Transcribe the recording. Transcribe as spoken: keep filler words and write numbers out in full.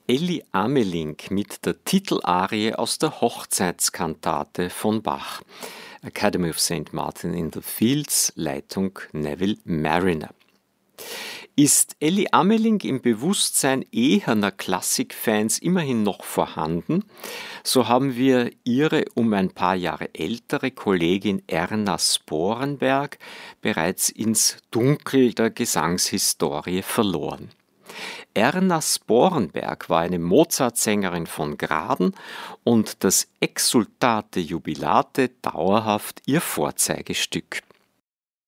Elli Amelink mit der Titelarie aus der Hochzeitskantate von Bach. Academy of Saint Martin in the Fields, Leitung Neville Marriner. Ist Elli Amelink im Bewusstsein eherner Klassikfans immerhin noch vorhanden, so haben wir ihre um ein paar Jahre ältere Kollegin Erna Sporenberg bereits ins Dunkel der Gesangshistorie verloren. Erna Sporenberg war eine Mozart-Sängerin von Graden und das Exsultate Jubilate dauerhaft ihr Vorzeigestück.